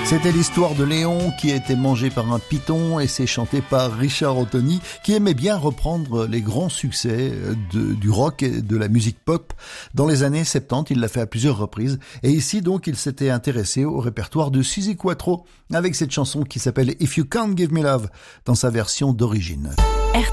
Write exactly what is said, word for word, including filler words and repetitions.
C'était l'histoire de Léon qui a été mangé par un python et c'est chanté par Richard Anthony qui aimait bien reprendre les grands succès de, du rock et de la musique pop. Dans les années soixante-dix, il l'a fait à plusieurs reprises et ici donc il s'était intéressé au répertoire de Suzi Quatro avec cette chanson qui s'appelle If You Can't Give Me Love dans sa version d'origine.